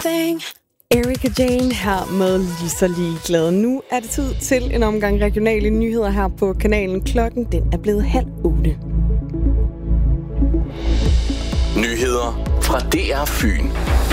everything. Erika Jane her med Lige så ligeglad. Nu er det tid til en omgang regionale nyheder her på kanalen. Klokken den er blevet 7:30. Nyheder fra DR Fyn.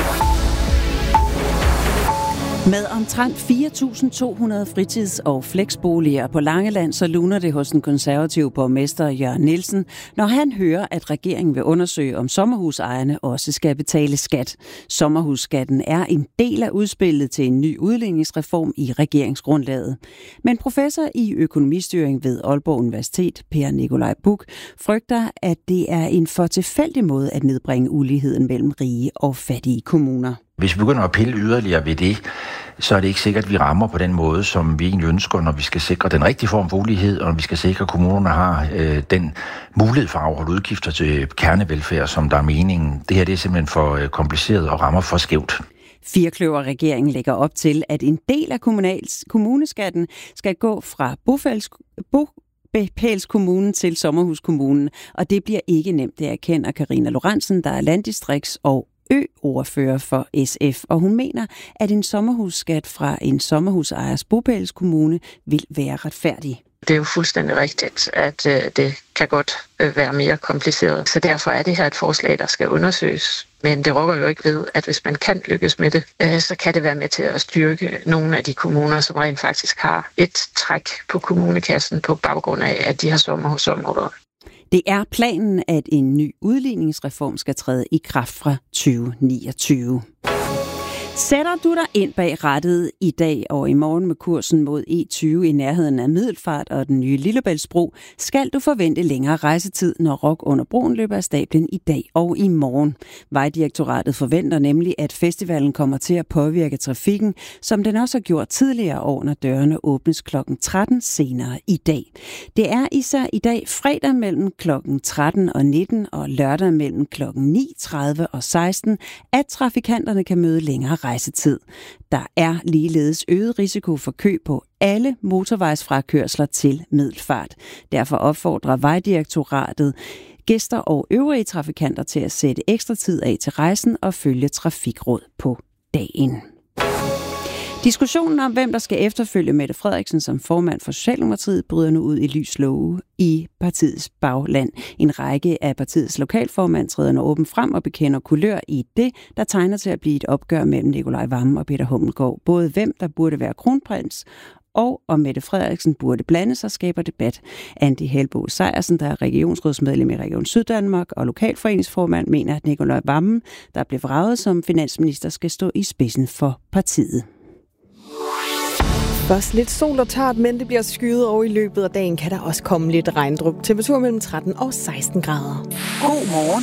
Med omtrent 4.200 fritids- og flexboliger på Langeland, så luner det hos den konservative borgmester Jørgen Nielsen, når han hører, at regeringen vil undersøge, om sommerhusejerne også skal betale skat. Sommerhusskatten er en del af udspillet til en ny udligningsreform i regeringsgrundlaget. Men professor i økonomistyring ved Aalborg Universitet, Per Nikolaj Buch, frygter, at det er en for tilfældig måde at nedbringe uligheden mellem rige og fattige kommuner. Hvis vi begynder at pille yderligere ved det, så er det ikke sikkert, at vi rammer på den måde, som vi egentlig ønsker, når vi skal sikre den rigtige form for ulighed, og når vi skal sikre, at kommunerne har den mulighed for at afholde udgifter til kernevelfærd, som der er meningen. Det her det er simpelthen for kompliceret og rammer for skævt. Firkløver-regeringen lægger op til, at en del af kommuneskatten skal gå fra bopælskommunen til sommerhuskommunen, og det bliver ikke nemt, det erkender Karina Lorentzen, der er landdistrikts- og ø-ordfører for SF, og hun mener, at en sommerhusskat fra en sommerhusejers bopælskommune vil være retfærdig. Det er jo fuldstændig rigtigt, at det kan godt være mere kompliceret. Så derfor er det her et forslag, der skal undersøges. Men det rokker jo ikke ved, at hvis man kan lykkes med det, så kan det være med til at styrke nogle af de kommuner, som rent faktisk har et træk på kommunekassen på baggrund af, at de har sommerhusområder. Det er planen, at en ny udligningsreform skal træde i kraft fra 2029. Sætter du dig ind bag rattet i dag og i morgen med kursen mod E20 i nærheden af Middelfart og den nye Lillebæltsbro, skal du forvente længere rejsetid, når Rock under broen løber af stablen i dag og i morgen. Vejdirektoratet forventer nemlig, at festivalen kommer til at påvirke trafikken, som den også har gjort tidligere år, når dørene åbnes kl. 13 senere i dag. Det er især i dag fredag mellem kl. 13 og 19 og lørdag mellem kl. 9:30 og 16, at trafikanterne kan møde længere rejsetid. Der er ligeledes øget risiko for kø på alle motorvejsfrakørsler til Middelfart. Derfor opfordrer Vejdirektoratet gæster og øvrige trafikanter til at sætte ekstra tid af til rejsen og følge trafikråd på dagen. Diskussionen om, hvem der skal efterfølge Mette Frederiksen som formand for Socialdemokratiet, bryder nu ud i lys lue i partiets bagland. En række af partiets lokalformand træder nu åbent frem og bekender kulør i det, der tegner til at blive et opgør mellem Nikolaj Wammen og Peter Hummelgaard. Både hvem der burde være kronprins, og om Mette Frederiksen burde blande sig, skaber debat. Andi Helbo Sejersen, der er regionsrådsmedlem i Region Syddanmark og lokalforeningsformand, mener, at Nikolaj Wammen, der blev vraget som finansminister, skal stå i spidsen for partiet. Først lidt sol og tørt, men det bliver skyet, og i løbet af dagen kan der også komme lidt regndryp. Temperatur mellem 13 og 16 grader. God morgen.